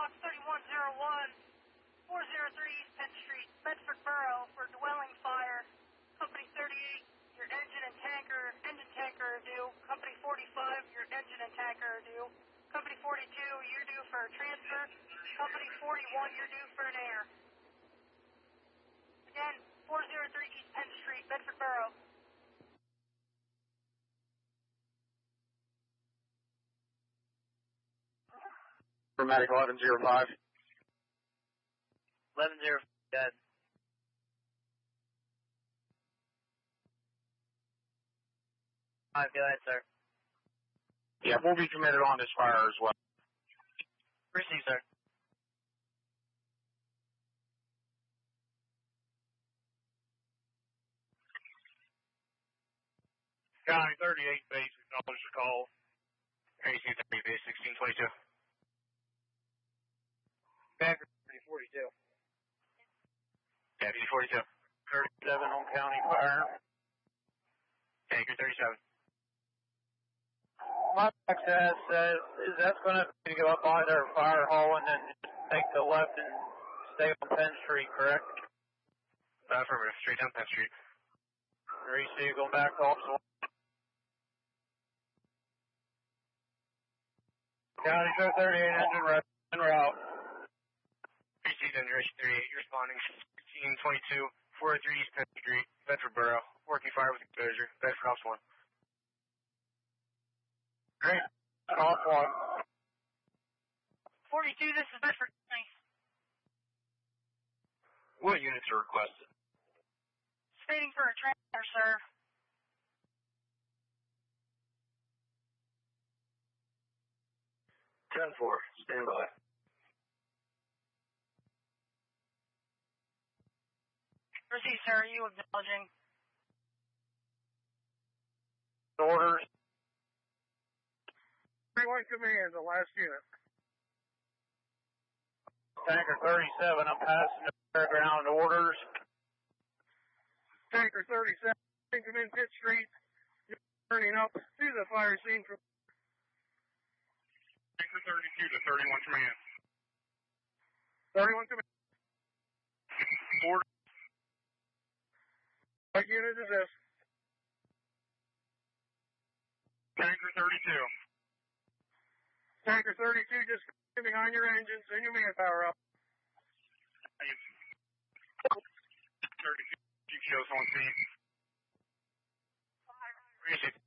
Fox 3101, 403 East 10th Street, Bedford Borough, for dwelling fire. Company 38, your engine and tanker are due. Company 45, your engine and tanker are due. Company 42, you're due for a transfer. Company 41, you're due for an air. Again, 403 East 10th Street, Bedford Borough. Dramatic 1105. 1105, dead. Go ahead, sir. Yeah, we'll be committed on this fire as well. Received, sir. County 38 base, acknowledge the call. AC 30 base 1622. Packer 42. Deputy 42. 37 on county fire. Tanker 37. My text says is that's going to go up by their fire hall and then take the left and stay on Penn Street, correct? Affirmative, straight down Penn Street. AC going back to Officer. County 38 engine en route. AC Generation 38, you're responding 1622, 403 East 10th Street, Bedford Borough. Working fire with exposure. Bedford Ops 1. Great. Off 1. 42, this is Bedford. Nice. What units are requested? Stating for a transfer, sir. Ten 4, stand by. Received, sir. Are you acknowledging? Orders. 31 command, the last unit. Tanker 37, I'm passing the fairground orders. Tanker 37, come in Pitt Street. You're turning up to the fire scene from Tanker 32 to 31 command. 31 command. Order. What unit is this? Tanker 32. Tanker 32, just behind your engine, send your manpower up. 32, shows on scene.